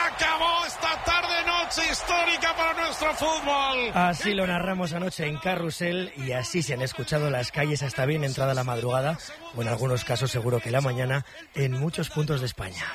acabó esta tarde-noche histórica para nuestro fútbol. Así lo narramos anoche en Carrusel y así se han escuchado las calles hasta bien entrada la madrugada, o en algunos casos seguro que la mañana, en muchos puntos de España.